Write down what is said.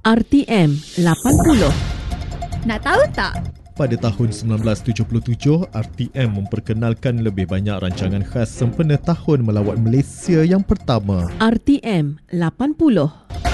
RTM 80. Nak tahu tak? Pada tahun 1977, RTM memperkenalkan lebih banyak rancangan khas sempena tahun melawat Malaysia yang pertama. RTM 80.